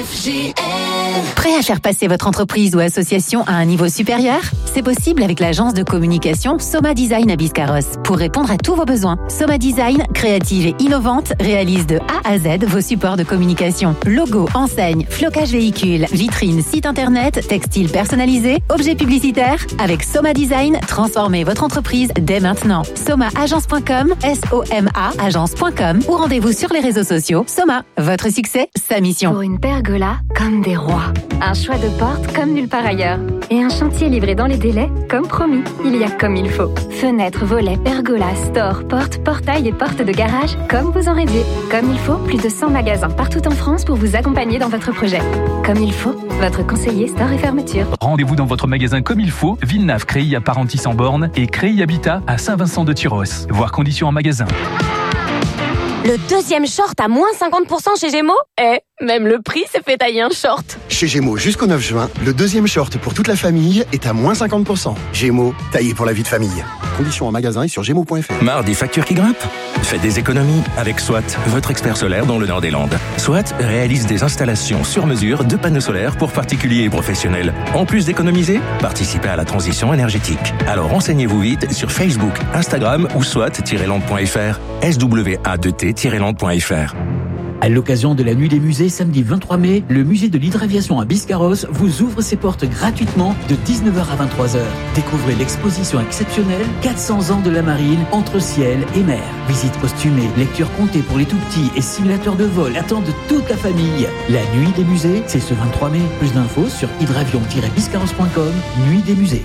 Prêt à faire passer votre entreprise ou association à un niveau supérieur? C'est possible avec l'agence de communication Soma Design à Biscarrosse. Pour répondre à tous vos besoins, Soma Design, créative et innovante, réalise de A à Z vos supports de communication. Logo, enseigne, flocage véhicule, vitrine, site internet, textile personnalisé, objets publicitaires. Avec Soma Design, transformez votre entreprise dès maintenant. SomaAgence.com, SOMA agence.com ou rendez-vous sur les réseaux sociaux. Soma, votre succès, sa mission. Pour une pergola comme des rois. Un choix de porte comme nulle part ailleurs. Et un chantier livré dans les délais, comme promis. Il y a comme il faut. Fenêtres, volets, pergolas, stores, portes, portails et portes de garage, comme vous en rêviez. Comme il faut, plus de 100 magasins partout en France pour vous accompagner dans votre projet. Comme il faut, votre conseiller store et fermeture. Rendez-vous dans votre magasin comme il faut, Villeneuve, Créy à Parentis en Borne et Créy Habitat à Saint-Vincent-de-Tyrosse. Voir conditions en magasin. Le deuxième short à moins 50% chez Gémeaux? Même le prix s'est fait tailler un short. Chez Gémeaux, jusqu'au 9 juin, le deuxième short pour toute la famille est à moins 50%. Gémeaux, taillé pour la vie de famille. Conditions en magasin et sur gémeaux.fr. Marre des factures qui grimpent? Faites des économies avec SWAT, votre expert solaire dans le nord des Landes. SWAT réalise des installations sur mesure de panneaux solaires pour particuliers et professionnels. En plus d'économiser, participez à la transition énergétique. Alors renseignez-vous vite sur Facebook, Instagram ou swat-land.fr. SWAT-land.fr. À l'occasion de la Nuit des Musées, samedi 23 mai, le musée de l'hydraviation à Biscarrosse vous ouvre ses portes gratuitement de 19h à 23h. Découvrez l'exposition exceptionnelle 400 ans de la marine entre ciel et mer. Visites costumées, lectures comptées pour les tout-petits et simulateurs de vol attendent toute la famille. La Nuit des Musées, c'est ce 23 mai. Plus d'infos sur hydravion-biscarrosse.com. Nuit des Musées.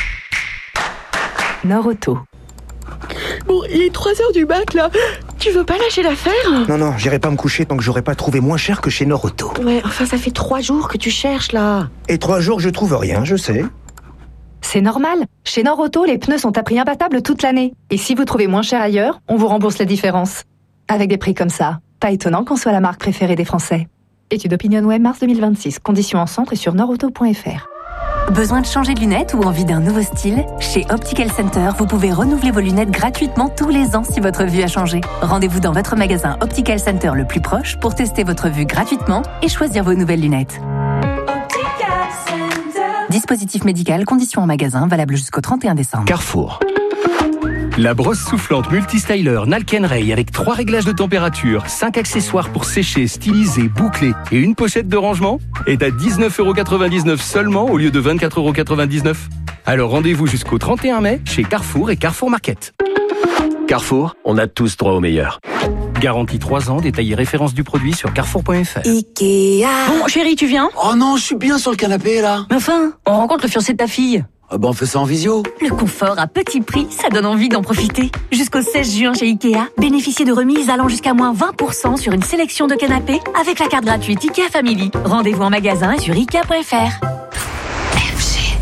Norauto. Bon, il est 3h du mat, là. Tu veux pas lâcher l'affaire? Non, j'irai pas me coucher tant que j'aurai pas trouvé moins cher que chez Norauto. Ouais, enfin, ça fait 3 jours que tu cherches, là. Et 3 jours que je trouve rien, je sais. C'est normal. Chez Norauto, les pneus sont à prix imbattable toute l'année. Et si vous trouvez moins cher ailleurs, on vous rembourse la différence. Avec des prix comme ça, pas étonnant qu'on soit la marque préférée des Français. Étude OpinionWay, mars 2026. Conditions en centre et sur norauto.fr. Besoin de changer de lunettes ou envie d'un nouveau style? Chez Optical Center, vous pouvez renouveler vos lunettes gratuitement tous les ans si votre vue a changé. Rendez-vous dans votre magasin Optical Center le plus proche pour tester votre vue gratuitement et choisir vos nouvelles lunettes. Optical Center. Dispositif médical, conditions en magasin, valable jusqu'au 31 décembre. Carrefour. La brosse soufflante multistyler Nalken Ray avec 3 réglages de température, 5 accessoires pour sécher, styliser, boucler et une pochette de rangement est à 19,99€ seulement au lieu de 24,99€. Alors rendez-vous jusqu'au 31 mai chez Carrefour et Carrefour Market. Carrefour, on a tous droit au meilleur. Garantie 3 ans, détaillé référence du produit sur carrefour.fr. Ikea. Bon, chérie, tu viens? Oh non, je suis bien sur le canapé, là. Mais enfin, on rencontre le fiancé de ta fille. Ah bah on fait ça en visio. Le confort à petit prix, ça donne envie d'en profiter. Jusqu'au 16 juin chez Ikea, bénéficiez de remises allant jusqu'à moins 20% sur une sélection de canapés avec la carte gratuite Ikea Family. Rendez-vous en magasin et sur Ikea.fr.